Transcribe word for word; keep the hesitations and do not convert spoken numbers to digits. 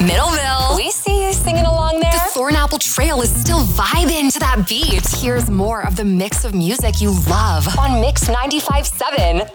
Middleville. We see you singing along there. The Thornapple Trail is still vibing to that beat. Here's more of the mix of music you love on Mix ninety-five point seven.